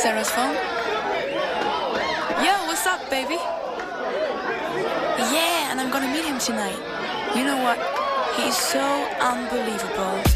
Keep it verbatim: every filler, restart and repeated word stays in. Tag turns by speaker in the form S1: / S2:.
S1: Sarah's phone. Yo, what's up, baby? Yeah, and I'm gonna meet him tonight. You know what? He's so unbelievable.